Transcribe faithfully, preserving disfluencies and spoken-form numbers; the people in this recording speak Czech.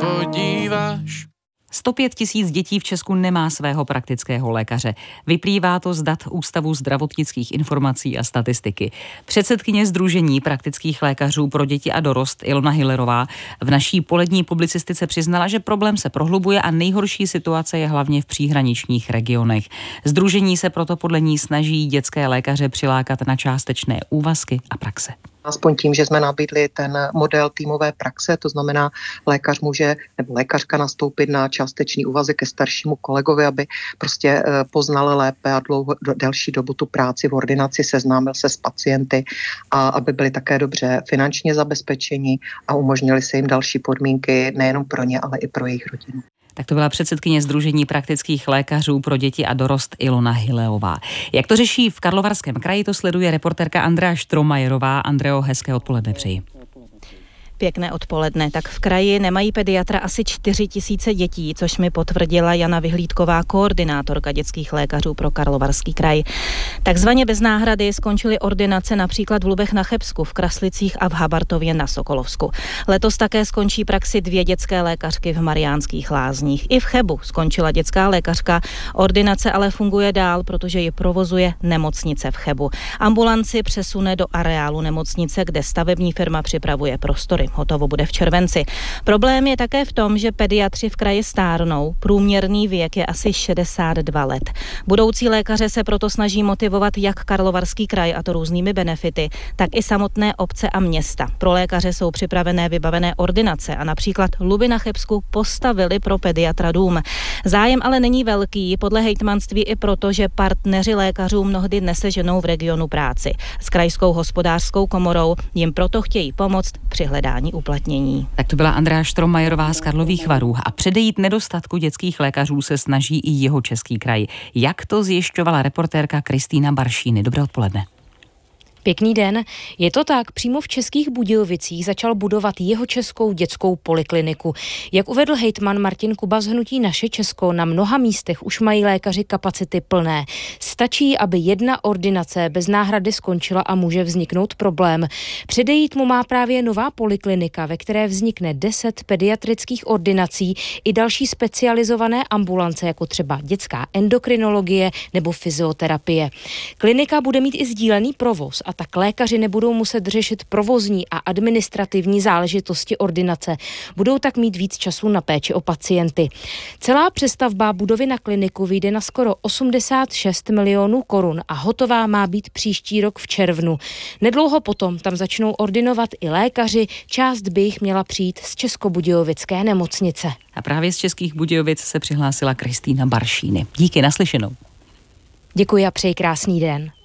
podíváš. sto pět tisíc dětí v Česku nemá svého praktického lékaře. Vyplývá to z dat Ústavu zdravotnických informací a statistiky. Předsedkyně Sdružení praktických lékařů pro děti a dorost Ilona Hillerová v naší polední publicistice přiznala, že problém se prohlubuje a nejhorší situace je hlavně v příhraničních regionech. Sdružení se proto podle ní snaží dětské lékaře přilákat na částečné úvazky a praxe. Aspoň tím, že jsme nabídli ten model týmové praxe, to znamená, lékař může nebo lékařka nastoupit na částečný úvazek ke staršímu kolegovi, aby prostě poznal lépe a dlouho, delší dobu tu práci v ordinaci, seznámil se s pacienty a aby byli také dobře finančně zabezpečeni a umožnili se jim další podmínky nejenom pro ně, ale i pro jejich rodinu. Tak to byla předsedkyně Sdružení praktických lékařů pro děti a dorost Ilona Hillerová. Jak to řeší v Karlovarském kraji, to sleduje reportérka Andrea Štromajerová. Andreo, hezké odpoledne přeji. Pěkné odpoledne. Tak v kraji nemají pediatra asi čtyři tisíce dětí, což mi potvrdila Jana Vyhlídková, koordinátorka dětských lékařů pro Karlovarský kraj. Takzvaně bez náhrady skončily ordinace například v Lubech na Chebsku, v Kraslicích a v Habartově na Sokolovsku. Letos také skončí praxi dvě dětské lékařky v Mariánských Lázních. I v Chebu skončila dětská lékařka. Ordinace ale funguje dál, protože ji provozuje nemocnice v Chebu. Ambulanci přesune do areálu nemocnice, kde stavební firma připravuje prostory. Hotovo bude v červenci. Problém je také v tom, že pediatři v kraji stárnou. Průměrný věk je asi šedesát dva let. Budoucí lékaře se proto snaží motivovat jak Karlovarský kraj, a to různými benefity, tak i samotné obce a města. Pro lékaře jsou připravené vybavené ordinace a například Luby na Chebsku postavili pro pediatra dům. Zájem ale není velký, podle hejtmanství i proto, že partneři lékařů mnohdy neseženou v regionu práci. S krajskou hospodářskou komorou jim proto chtějí pomoct při hledání uplatnění. Tak to byla Andrea Štromajerová z Karlových Varů a předejít nedostatku dětských lékařů se snaží i Jihočeský kraj. Jak to zjišťovala reportérka Kristýna Baršíny. Dobré odpoledne. Pěkný den. Je to tak, přímo v Českých Budějovicích začal budovat Jihočeskou dětskou polikliniku. Jak uvedl hejtman Martin Kuba z hnutí Naše Česko, na mnoha místech už mají lékaři kapacity plné. Stačí, aby jedna ordinace bez náhrady skončila a může vzniknout problém. Předejít mu má právě nová poliklinika, ve které vznikne deset pediatrických ordinací i další specializované ambulance, jako třeba dětská endokrinologie nebo fyzioterapie. Klinika bude mít i sdílený provoz a tak lékaři nebudou muset řešit provozní a administrativní záležitosti ordinace. Budou tak mít víc času na péči o pacienty. Celá přestavba budovy na kliniku vyjde na skoro osmdesát šest milionů korun a hotová má být příští rok v červnu. Nedlouho potom tam začnou ordinovat i lékaři, část by jich měla přijít z Českobudějovické nemocnice. A právě z Českých Budějovic se přihlásila Kristýna Baršíny. Díky, naslyšenou. Děkuji a přeji krásný den.